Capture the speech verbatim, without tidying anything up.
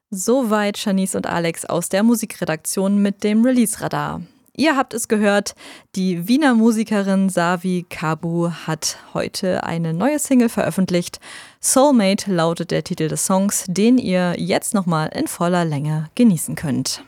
Soweit Shanice und Alex aus der Musikredaktion mit dem Release-Radar. Ihr habt es gehört, die Wiener Musikerin Savi Kabu hat heute eine neue Single veröffentlicht. Soulmate lautet der Titel des Songs, den ihr jetzt nochmal in voller Länge genießen könnt.